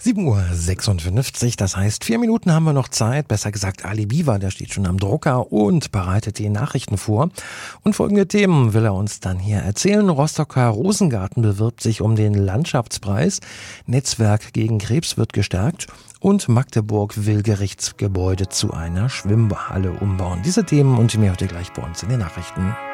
7:56 Uhr, das heißt 4 Minuten haben wir noch Zeit, besser gesagt Ali Biwa, der steht schon am Drucker und bereitet die Nachrichten vor. Und folgende Themen will er uns dann hier erzählen. Rostocker Rosengarten bewirbt sich um den Landschaftspreis, Netzwerk gegen Krebs wird gestärkt und Magdeburg will Gerichtsgebäude zu einer Schwimmhalle umbauen. Diese Themen und mehr heute gleich bei uns in den Nachrichten.